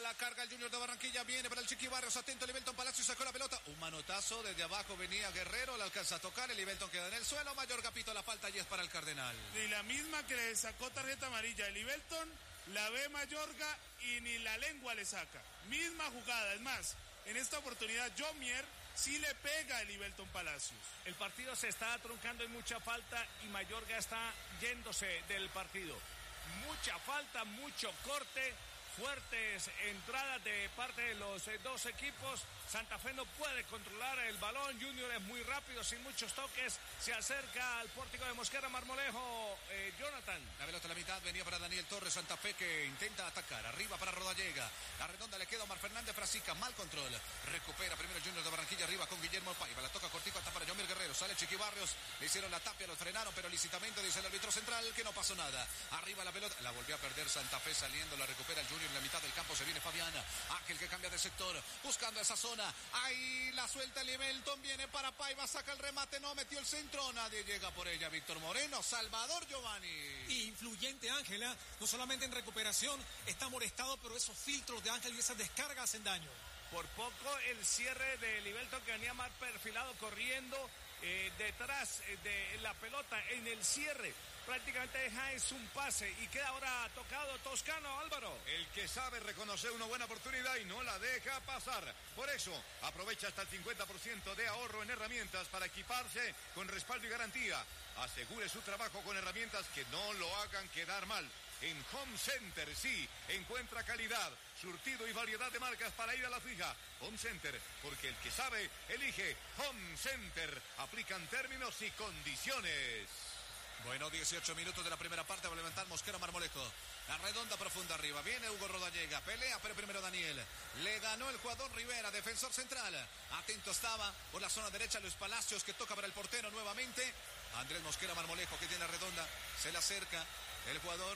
la carga el Junior de Barranquilla. Viene para el Chiqui Barrios. Atento, Livelton Palacio sacó la pelota. Un manotazo desde abajo. Venía Guerrero. Le alcanza a tocar. El Livelton queda en el suelo. Mayorga pito la falta y es para el Cardenal. Y la misma que le sacó tarjeta amarilla. El Livelton la ve Mayorga y ni la lengua le saca. Misma jugada. Es más, en esta oportunidad Jomier sí le pega el Livelton Palacios. El partido se está truncando, hay mucha falta y Mayorga está yéndose del partido. Mucha falta, mucho corte, fuertes entradas de parte de los dos equipos. Santa Fe no puede controlar el balón. Junior es muy rápido, sin muchos toques. Se acerca al pórtico de Mosquera Marmolejo. Jonathan. La pelota a la mitad venía para Daniel Torres. Santa Fe que intenta atacar. Arriba para Rodallega. La redonda le queda a Omar Fernández Frasica. Mal control. Recupera primero el Junior de Barranquilla. Arriba con Guillermo Paiva. La toca cortico hasta para Jomier Guerrero. Sale Chiqui Barrios. Le hicieron la tapia, lo frenaron, pero lícitamente dice el árbitro central que no pasó nada. Arriba la pelota. La volvió a perder Santa Fe saliendo. La recupera el Junior. En la mitad del campo se viene Fabiana. Ángel que cambia de sector. Buscando esa zona. Ahí la suelta el Livelton, viene para Paiva, saca el remate, no metió el centro, nadie llega por ella. Víctor Moreno, Salvador Giovanni. Influyente Ángela, no solamente en recuperación, está molestado, pero esos filtros de Ángel y esas descargas hacen daño. Por poco el cierre de Livelton que venía mal perfilado corriendo detrás de la pelota en el cierre. Prácticamente deja es un pase y queda ahora tocado Toscano. Álvaro. El que sabe reconocer una buena oportunidad y no la deja pasar. Por eso aprovecha hasta el 50% de ahorro en herramientas para equiparse con respaldo y garantía. Asegure su trabajo con herramientas que no lo hagan quedar mal. En Home Center, sí, encuentra calidad, surtido y variedad de marcas para ir a la fija. Home Center, porque el que sabe, elige Home Center. Aplican términos y condiciones. Bueno, 18 minutos de la primera parte. Va a levantar Mosquera Marmolejo. La redonda profunda arriba. Viene Hugo Rodallega. Pelea, pero primero Daniel. Le ganó el jugador Rivera, defensor central. Atento estaba por la zona derecha Luis Palacios, que toca para el portero nuevamente. Andrés Mosquera Marmolejo, que tiene la redonda. Se le acerca el jugador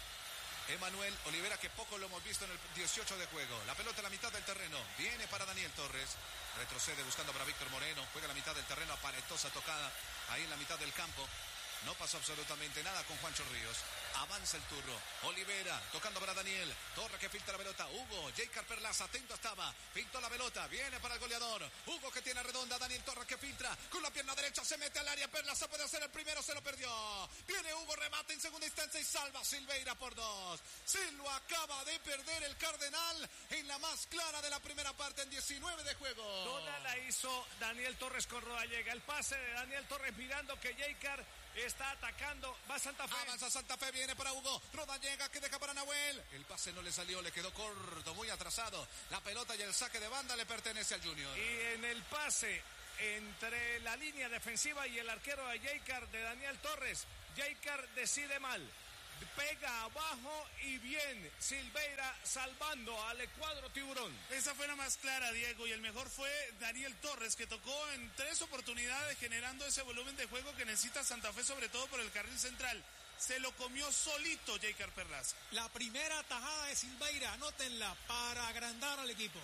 Emanuel Olivera, que poco lo hemos visto en el 18 de juego. La pelota a la mitad del terreno. Viene para Daniel Torres. Retrocede buscando para Víctor Moreno. Juega a la mitad del terreno. Aparatosa tocada ahí en la mitad del campo. No pasó absolutamente nada con Juancho Ríos. Avanza el turno. Olivera tocando para Daniel. Torres que filtra la pelota. Hugo. Jaycar Perlaza. Atento estaba. Filtró la pelota. Viene para el goleador. Hugo que tiene redonda. Daniel Torres que filtra. Con la pierna derecha se mete al área. Perlaza puede hacer el primero. Se lo perdió. Viene Hugo. Remate en segunda instancia y salva Silveira por 2. Se lo acaba de perder el Cardenal en la más clara de la primera parte en 19 de juego. Toda la hizo Daniel Torres con Rodallega. El pase de Daniel Torres mirando que Jaycar está atacando. Va Santa Fe. Avanza Santa Fe, viene para Hugo. Rodallega que deja para Nahuel. El pase no le salió, le quedó corto, muy atrasado. La pelota y el saque de banda le pertenece al Junior. Y en el pase entre la línea defensiva y el arquero de Jaycar, de Daniel Torres, Jaycar decide mal. Pega abajo y bien Silveira salvando al cuadro tiburón. Esa fue la más clara, Diego, y el mejor fue Daniel Torres, que tocó en 3 oportunidades generando ese volumen de juego que necesita Santa Fe, sobre todo por el carril central. Se lo comió solito Jaycar Perlaza. La primera tajada de Silveira, anótenla, para agrandar al equipo.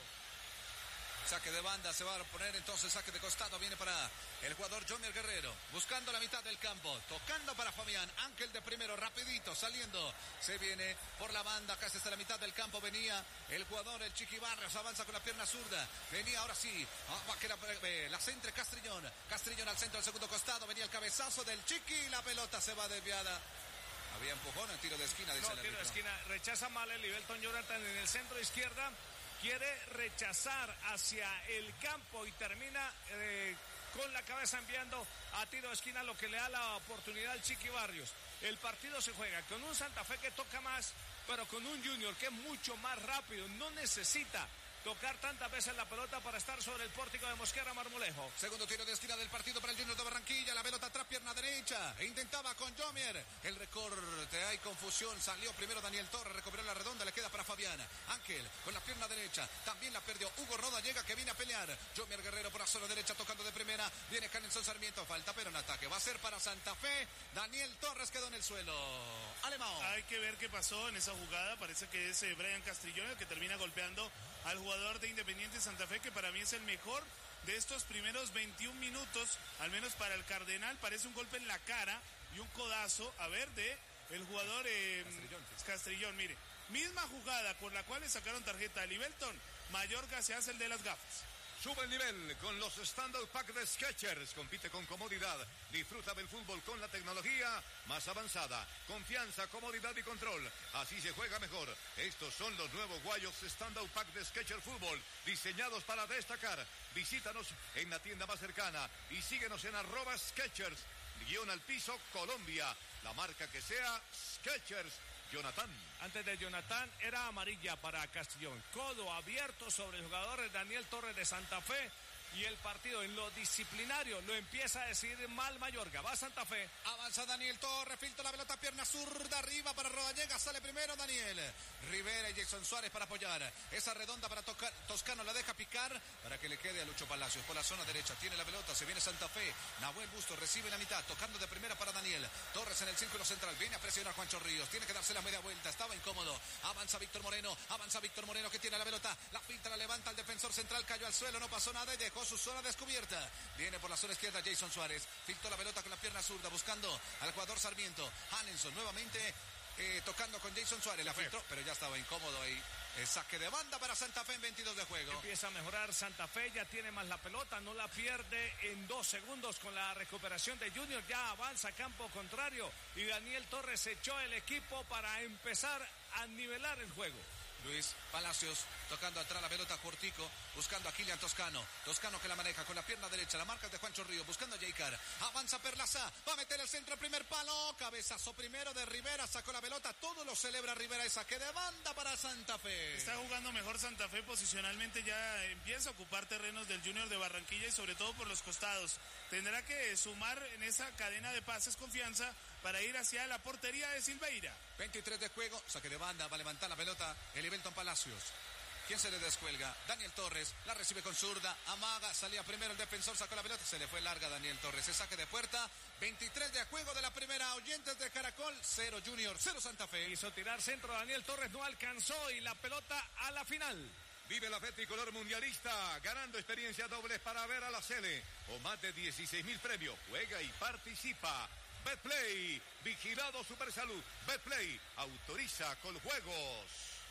Saque de banda, se va a poner entonces saque de costado, viene para el jugador Jomier Guerrero, buscando la mitad del campo, tocando para Fabián, Ángel de primero, rapidito, saliendo, se viene por la banda, casi hasta la mitad del campo, venía el jugador, el Chiqui Barrios, avanza con la pierna zurda, venía ahora sí, va que la centre Castrillón al centro del segundo costado, venía el cabezazo del Chiqui, la pelota se va desviada. Había empujón en tiro de esquina, dice el árbitro. Tiro de esquina, rechaza mal el Livelton Jonathan en el centro izquierda. Quiere rechazar hacia el campo y termina con la cabeza enviando a tiro de esquina, lo que le da la oportunidad al Chiqui Barrios. El partido se juega con un Santa Fe que toca más, pero con un Junior que es mucho más rápido. No necesita tocar tantas veces la pelota para estar sobre el pórtico de Mosquera Marmolejo. Segundo tiro de esquina del partido para el Junior de Barranquilla. La pelota atrás, pierna derecha. E intentaba con Jomier. El recorte, hay confusión. Salió primero Daniel Torres, recuperó la redonda, le queda para Fabián. Ángel con la pierna derecha. También la perdió Hugo Rodallega, que viene a pelear. Jomier Guerrero por la zona derecha tocando de primera. Viene Canelson Sarmiento. Falta pero en ataque. Va a ser para Santa Fe. Daniel Torres quedó en el suelo. Alemão. Hay que ver qué pasó en esa jugada. Parece que es Brian Castrillón el que termina golpeando al jugador de Independiente Santa Fe, que para mí es el mejor de estos primeros 21 minutos, al menos para el Cardenal. Parece un golpe en la cara y un codazo, a ver, de el jugador Castrillón, mire, misma jugada con la cual le sacaron tarjeta a Livelton, Mayorga se hace el de las gafas. Sube el nivel con los Standout Pack de Skechers. Compite con comodidad. Disfruta del fútbol con la tecnología más avanzada. Confianza, comodidad y control. Así se juega mejor. Estos son los nuevos guayos Standout Pack de Skechers Fútbol, diseñados para destacar. Visítanos en la tienda más cercana y síguenos en @Skechers _al-piso Colombia. La marca que sea, Skechers. Jonathan. Antes de Jonathan era amarilla para Castellón. Codo abierto sobre el jugador Daniel Torres de Santa Fe. Y el partido en lo disciplinario lo empieza a decidir mal Mayorga. Va Santa Fe. Avanza Daniel Torres, filtra la pelota, pierna zurda, arriba para Rodallega, sale primero Daniel. Rivera y Jason Suárez para apoyar. Esa redonda para Toscano, la deja picar para que le quede a Lucho Palacios. Por la zona derecha tiene la pelota, se viene Santa Fe. Nahuel Bustos recibe la mitad, tocando de primera para Daniel. Torres en el círculo central, viene a presionar a Juancho Ríos. Tiene que darse la media vuelta, estaba incómodo. Avanza Víctor Moreno que tiene la pelota. La filtra, la levanta el defensor central, cayó al suelo, no pasó nada y dejó su zona descubierta. Viene por la zona izquierda Jason Suárez. Filtró la pelota con la pierna zurda, buscando al jugador Sarmiento. Hanenson nuevamente tocando con Jason Suárez. La filtró, pero ya estaba incómodo ahí. Saque de banda para Santa Fe en 22 de juego. Empieza a mejorar Santa Fe, ya tiene más la pelota, no la pierde en 2 segundos con la recuperación de Junior. Ya avanza a campo contrario y Daniel Torres echó el equipo para empezar a nivelar el juego. Luis Palacios tocando atrás la pelota, Cortico, buscando a Kilian Toscano. Toscano que la maneja con la pierna derecha, la marca es de Juancho Ríos, buscando a Jaycar. Avanza Perlaza, va a meter el centro, primer palo, cabezazo primero de Rivera, sacó la pelota, todo lo celebra Rivera, y saque de banda para Santa Fe. Está jugando mejor Santa Fe posicionalmente, ya empieza a ocupar terrenos del Junior de Barranquilla y sobre todo por los costados. Tendrá que sumar en esa cadena de pases confianza para ir hacia la portería de Silveira. 23 de juego, saque de banda, va a levantar la pelota el Livelton Palacios. ¿Quién se le descuelga? Daniel Torres, la recibe con zurda, amaga, salía primero el defensor, sacó la pelota, se le fue larga a Daniel Torres. Es saque de puerta, 23 de juego de la primera. Oyentes de Caracol, 0 Junior, 0 Santa Fe. Hizo tirar centro, Daniel Torres no alcanzó y la pelota a la final. Vive la fe tricolor mundialista, ganando experiencias dobles para ver a la Sele o más de 16,000 premios. Juega y participa. Betplay, vigilado Supersalud. Betplay, autoriza con juegos.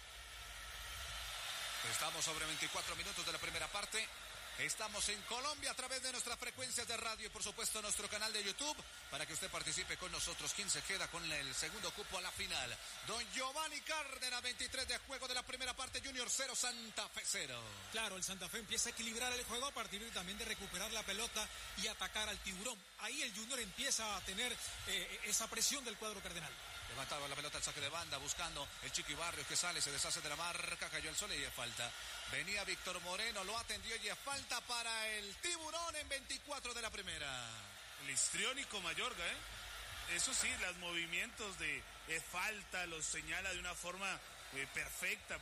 Estamos sobre 24 minutos de la primera parte. Estamos en Colombia a través de nuestras frecuencias de radio y por supuesto nuestro canal de YouTube para que usted participe con nosotros. ¿Quién se queda con el segundo cupo a la final? Don Giovanni Cárdenas, 23 de juego de la primera parte, Junior 0, Santa Fe 0. Claro, el Santa Fe empieza a equilibrar el juego a partir también de recuperar la pelota y atacar al tiburón. Ahí el Junior empieza a tener esa presión del cuadro cardenal. Levantaba la pelota al saque de banda, buscando el Chiqui Barrios que sale, se deshace de la marca, cayó al suelo y es falta. Venía Víctor Moreno, lo atendió y es falta para el tiburón en 24 de la primera. El histriónico Mayorga, Eso sí, los movimientos de falta los señala de una forma perfecta.